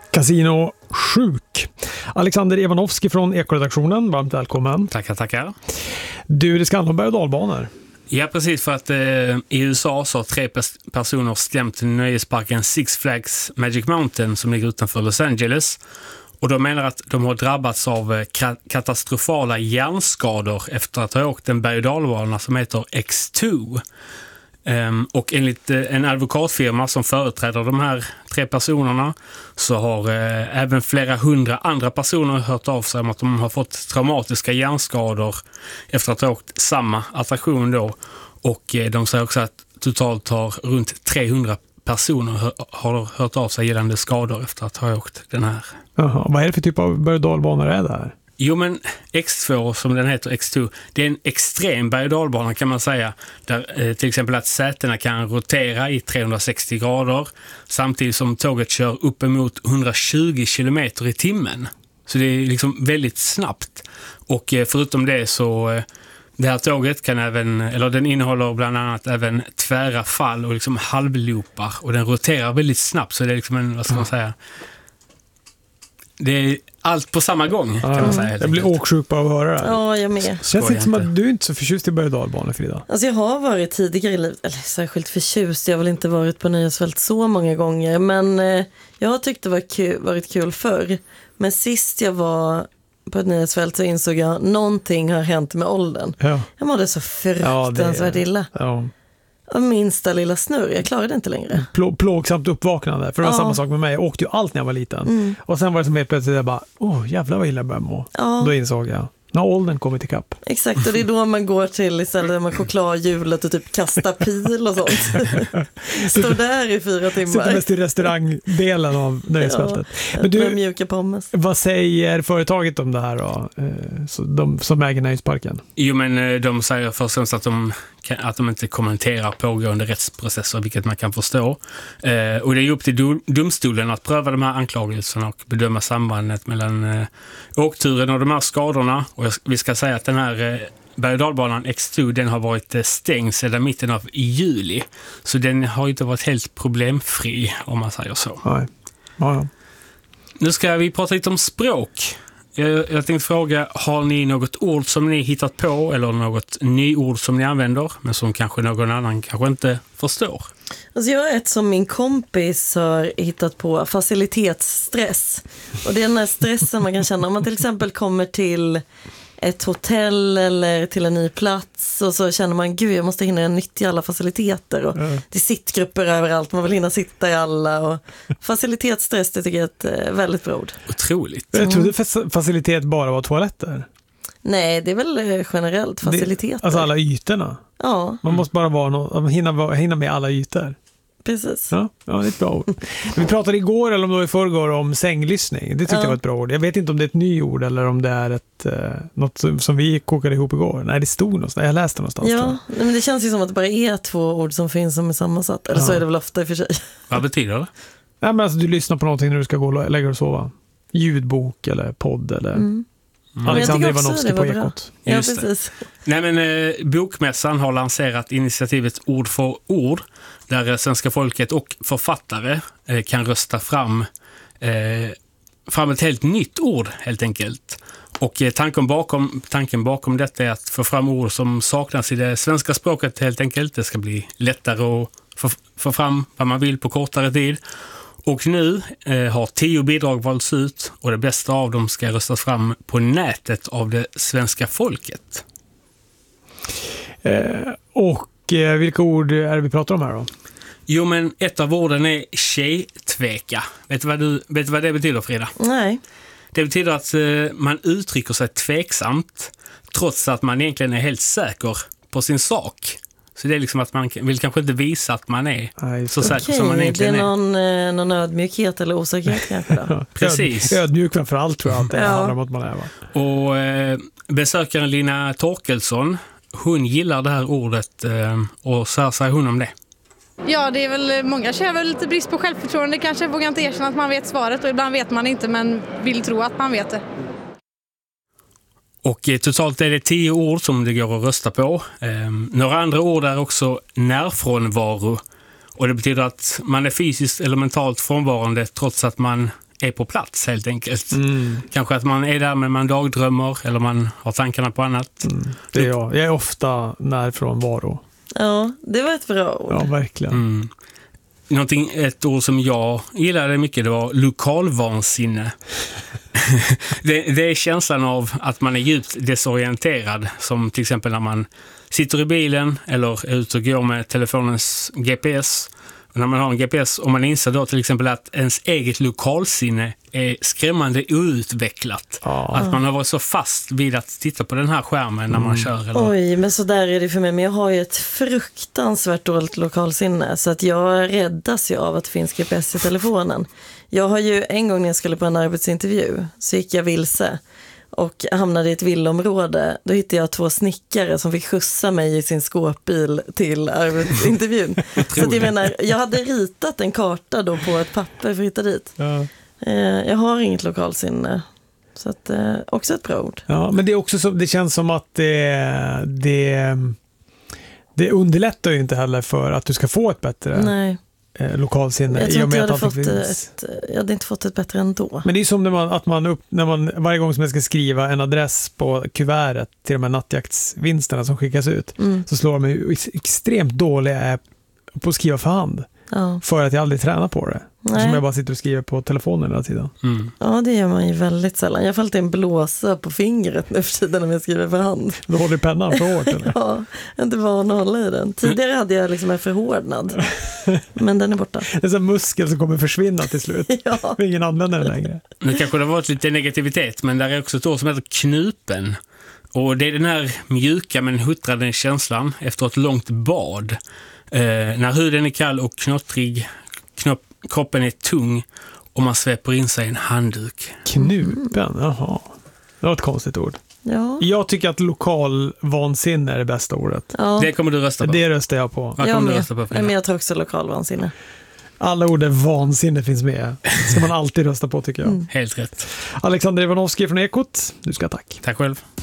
Casino sjuk. Alexander Ivanovski från Ekoredaktionen, varmt välkommen. Tackar. Du, det ska handla om berg- och dalbanor. Ja, precis, för att i USA så har 3 personer stämt nöjesparken Six Flags Magic Mountain som ligger utanför Los Angeles. Och de menar att de har drabbats av katastrofala hjärnskador efter att ha åkt en berg- och dalbana som heter X2. Och enligt en advokatfirma som företräder de här 3 personerna så har även flera hundra andra personer hört av sig om att de har fått traumatiska hjärnskador efter att ha åkt samma attraktion då. Och de säger också att totalt har runt 300 personer har hört av sig gällande skador efter att ha åkt den här. Jaha, vad är det för typ av berg- och dalbanor är det här? Jo, men X2, som den heter, X2, det är en extrem berg- och dalbana kan man säga, där till exempel att sätena kan rotera i 360 grader samtidigt som tåget kör uppemot 120 kilometer i timmen. Så det är liksom väldigt snabbt. Och förutom det så det här tåget kan även, eller den innehåller bland annat även tvära fall och liksom halvloopar, och den roterar väldigt snabbt, så det är liksom en, vad ska man säga, det är allt på samma gång kan man säga. Jag blir åksjuk på att höra det här. Ja, jag med. Känns inte som att du är inte så förtjust i berg- och dalbanor, Frida. Alltså jag har varit tidigare i livet, eller särskilt förtjust, jag har väl inte varit på nöjesfält så många gånger, men jag har tyckt det varit kul förr. Men sist jag var på ett nöjesfält så insåg jag att någonting har hänt med åldern. Ja. Jag mådde så fruktansvärt illa. Ja. Minsta lilla snurr, jag klarade det inte längre. Plågsamt uppvaknande, för det var samma sak med mig. Jag åkte ju allt när jag var liten. Och sen var det som helt plötsligt jag bara, jävlar vad illa jag började må. Ja. Då insåg jag, när åldern kommit ikapp. Exakt, och det är då man går till istället med chokladhjulet och typ kasta pil och sånt. Står där i 4 timmar. Sitter mest i restaurangdelen av nöjesfältet. Men med mjuka pommes. Vad säger företaget om det här då? De som äger nöjesparken? Jo, men de säger först och främst att de inte kommenterar pågående rättsprocesser, vilket man kan förstå. Och det är upp till domstolen att pröva de här anklagelserna och bedöma sambandet mellan åkturen och de här skadorna. Och vi ska säga att den här berg- och dalbanan X2, den har varit stängd sedan mitten av juli. Så den har inte varit helt problemfri, om man säger så. Nej. Ja. Nu ska vi prata lite om språk. Jag tänkte fråga, har ni något ord som ni hittat på eller något nyord som ni använder men som kanske någon annan kanske inte förstår? Alltså jag har ett som min kompis har hittat på, facilitetsstress. Och det är den här stressen man kan känna om man till exempel kommer till ett hotell eller till en ny plats och så känner man, gud jag måste hinna nyttja alla faciliteter och det är sittgrupper överallt, man vill hinna sitta i alla, och facilitetsstress, det tycker jag är ett väldigt bra ord. Otroligt. Jag trodde facilitet bara var toaletter. Nej, det är väl generellt faciliteter. Alltså alla ytorna. Ja. Man måste bara hinna med alla ytor. Precis. Ja, det är ett bra ord. Vi pratade igår, eller om det var i förrgår, om sänglyssning. Det tyckte jag var ett bra ord. Jag vet inte om det är ett nyord eller om det är något som vi kokade ihop igår. Nej, det stod någonstans. Jag läste någonstans. Ja, men det känns ju som att det bara är 2 ord som finns som är sammansatt. Eller så är det väl ofta i och för sig. Vad betyder det? Nej, men alltså, du lyssnar på någonting när du ska gå och lägga dig och sova. Ljudbok eller podd eller... Alexander Ivanovski på Ekot. Ja, precis. Nej, men Bokmässan har lanserat initiativet Ord för ord, där svenska folket och författare kan rösta fram ett helt nytt ord helt enkelt. Och tanken bakom detta är att få fram ord som saknas i det svenska språket helt enkelt. Det ska bli lättare att få fram vad man vill på kortare tid. Och nu har 10 bidrag valts ut och det bästa av dem ska röstas fram på nätet av det svenska folket. Vilka ord är det vi pratar om här då? Jo, men ett av orden är tjejtveka. Vet du vad det betyder, Frida? Nej. Det betyder att man uttrycker sig tveksamt trots att man egentligen är helt säker på sin sak. Så det är liksom att man vill kanske inte visa att man är så säker som man egentligen är. Det är någon ödmjukhet eller osäkerhet kanske då. Precis. Ödmjuk framför allt tror jag att det handlar om att man är. Va? Och besökaren Lina Torkelsson, hon gillar det här ordet och så här säger hon om det. Ja, det är väl många känner väl lite brist på självförtroende. Kanske vågar inte erkänna att man vet svaret och ibland vet man inte men vill tro att man vet det. Och totalt är det 10 ord som det går att rösta på. Några andra ord är också närfrånvaro. Och det betyder att man är fysiskt eller mentalt frånvarande trots att man är på plats helt enkelt. Kanske att man är där men man dagdrömmer eller man har tankarna på annat. Det är jag. Jag är ofta närfrånvaro. Ja, det var ett bra ord. Ja, verkligen. Ett ord som jag gillade mycket, det var lokalvansinne. det är känslan av att man är djupt desorienterad, som till exempel när man sitter i bilen eller är ute och går med telefonens GPS. Och när man har en GPS och man inser då till exempel att ens eget lokalsinne är skrämmande outvecklat. Att man har varit så fast vid att titta på den här skärmen när man kör. Eller... Oj, men så där är det för mig. Men jag har ju ett fruktansvärt dåligt lokalsinne. Så att jag räddas ju av att det finns GPS i telefonen. Jag har ju en gång när jag skulle på en arbetsintervju så gick jag vilse. Och hamnade i ett villområde. Då hittade jag 2 snickare som fick skjutsa mig i sin skåpbil till arbetsintervjun. Så att jag menar, jag hade ritat en karta då på ett papper för att hitta dit. Ja. Jag har inget lokalsinne. Så att, också ett bra ord. Ja, men det är också så, det känns som att det underlättar ju inte heller för att du ska få ett bättre lokalsinne. Jag tror inte jag hade inte fått ett bättre ändå. Men det är som när man varje gång som jag ska skriva en adress på kuvertet till de här nattjaktsvinsterna som skickas ut, så slår de mig extremt dåliga på att skriva för hand. Ja. För att jag aldrig tränar på det. Som jag bara sitter och skriver på telefonen hela tiden. Ja, det gör man ju väldigt sällan. Jag får alltid en blåsa på fingret nu för tiden när jag skriver för hand. Du håller pennan för hårt eller? Ja, jag är inte van att hålla i den. Tidigare hade jag liksom en förhårdnad. Men den är borta. Det är en sån muskel som kommer försvinna till slut. Ja. Ingen använder den längre. Nu kanske det har varit lite negativitet, men där är också ett ord som heter knupen. Och det är den här mjuka men huttrande känslan efter ett långt bad. När huden är kall och knottrig, kroppen är tung och man sveper in sig en handduk. Knupen, jaha. Det var ett konstigt ord. Ja. Jag tycker att lokalvansinne är det bästa ordet. Ja. Det kommer du rösta på. Det röstar jag på. Vad kommer du rösta på? Men jag tror också lokalvansinne. Alla ord där vansinne finns med. Ska man alltid rösta på tycker jag. Helt rätt. Alexander Ivanovski från Ekot, du ska tack. Tack själv.